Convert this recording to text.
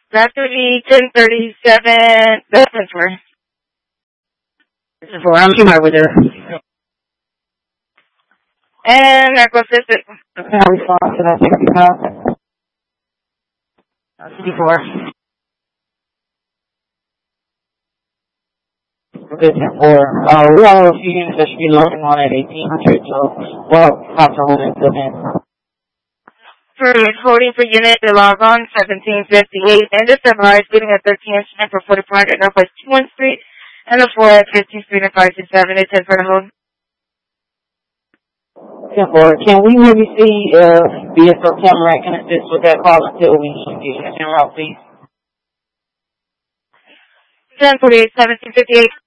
That would be 1037. That's 4. This is 4. I'm too high with her. And Echo Assistant. Okay, I'll respond to that 65. 64. Good, 4. We have a few units that should be loading on at 1800, so we'll have to hold it until then. For holding for unit, the log on 1758, and the Sunrise speeding at 13 inch for 45 at Northwest 1 Street, and the 4 at 15th Street and 567 at 10 for the hold. 10-4. Can we maybe see BSO Tamarack can assist with that call until we get en route, please? 1048, 1758.